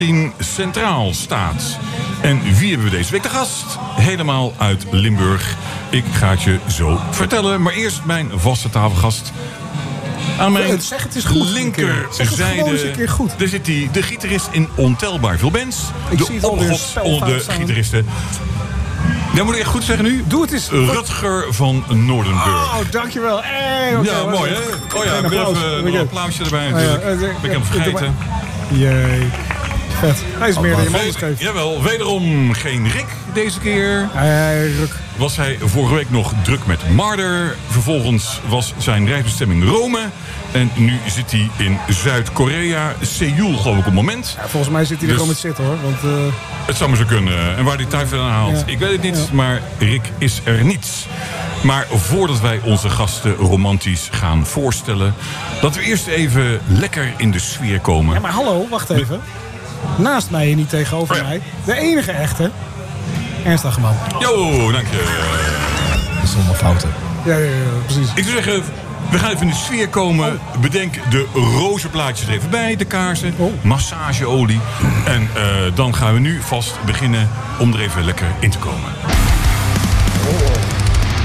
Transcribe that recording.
centraal staat. En wie hebben we deze week te gast? Helemaal uit Limburg. Ik ga het je zo vertellen. Maar eerst mijn vaste tafelgast. Aan mijn linkerzijde, daar zit hij, de gitarist in ontelbaar veel bands. De opgod onder de gitaristen. Dat moet ik echt goed zeggen nu. Doe het eens. Rutger van Noordenburg. Oh, dankjewel. Okay, ja, mooi hè? Oh ja, ik wil even een applausje erbij natuurlijk. Ben ik hem vergeten. Jee. Vet. Hij is meer dan je man geeft. Jawel, wederom geen Rick deze keer. Was hij vorige week nog druk met Marder. Vervolgens was zijn reisbestemming Rome. En nu zit hij in Zuid-Korea, Seoul geloof ik op het moment. Ja, volgens mij zit hij er gewoon met zitten hoor. Want, het zou maar zo kunnen. En waar hij tijd vandaan haalt, ik weet het niet. Maar Rick is er niet. Maar voordat wij onze gasten romantisch gaan voorstellen, laten we eerst even lekker in de sfeer komen. Ja, maar hallo, wacht even. Naast mij en niet tegenover mij. De enige echte. Ernst Hageman. Jo, dank je. Zonder fouten. Ja, precies. Ik zou zeggen, we gaan even in de sfeer komen. Bedenk de rozenplaatjes er even bij, de kaarsen, massageolie. En dan gaan we nu vast beginnen om er even lekker in te komen.